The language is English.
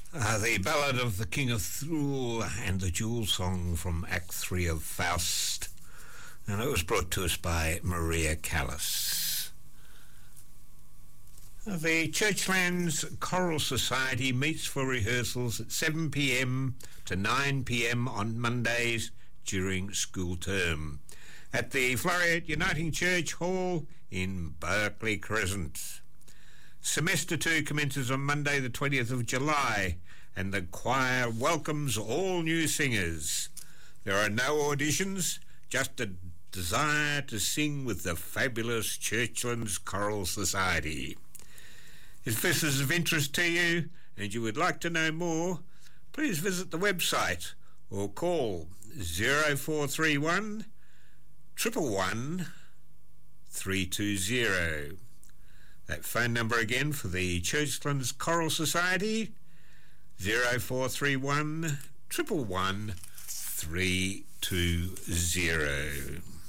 The Ballad of the King of Thule and the Jewel Song from Act 3 of Faust. And it was brought to us by Maria Callas. The Churchlands Choral Society meets for rehearsals at 7 p.m. to 9 p.m. on Mondays during school term at the Floreat Uniting Church Hall in Berkeley Crescent. Semester 2 commences on Monday the 20th of July, and the choir welcomes all new singers. There are no auditions, just a desire to sing with the fabulous Churchlands Choral Society. If this is of interest to you and you would like to know more, please visit the website or call 0431 111 320. That phone number again for the Churchlands Choral Society, 0431 111 320.